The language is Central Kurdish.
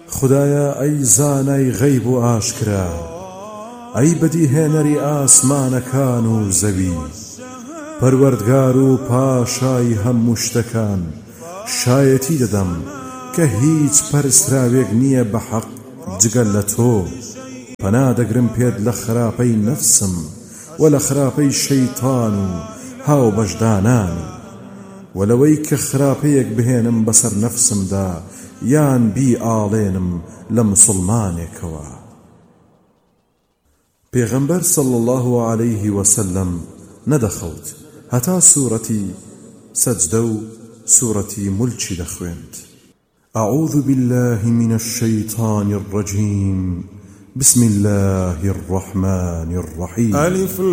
خدایە ئەی زانای غەیب و ئاشکرا، ئەی بەدیهێنەری ئاسمانەکان و زەوی، پەروەردگار و پاشای هەموو شتەکان، شایەتی دەدەم کە هیچ پەرستراوێک نییە بە حەق جگەل لە تۆ. پەنادەگرم پێت لە خراپەی نەفسم و لە خراپەی شەیتان و هاو بەشدانانی، و لەوەی کە خراپەیەک بهێنم بەسەر نەفسمدا یان بی ئاڵێنم لە موسڵمانێکەوە. پێغەمبەر صلی الله عليه وسلم نەدەخەوت هەتا سوورەتی سەجدە و سوورەتی مولکی دەخوێند. أعوذ بالله من الشيطان الرجيم بسم الله الرحمن الرحيم.